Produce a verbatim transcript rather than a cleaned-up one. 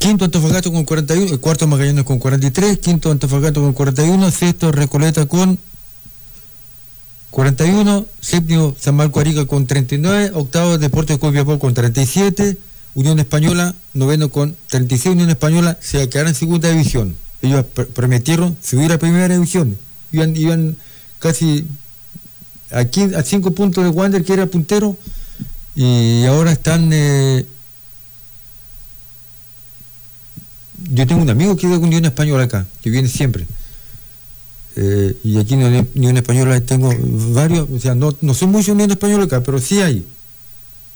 quinto Antofagasta con cuarenta y uno, el cuarto Magallanes con cuarenta y tres, quinto Antofagasta con cuarenta y uno, sexto Recoleta con cuarenta y uno, séptimo San Marco Arica con treinta y nueve, octavo Deportes Copiapó con treinta y siete, Unión Española, noveno con treinta y seis, Unión Española se quedará en segunda división. Ellos pr prometieron subir a primera división, iban, iban casi a, quince, a cinco puntos de Wander, que era puntero, y ahora están... Eh, yo tengo un amigo que es de Unión Española acá, que viene siempre. Eh, y aquí en Unión Española tengo varios, o sea, no, no son muchos Unión Española acá, pero sí hay.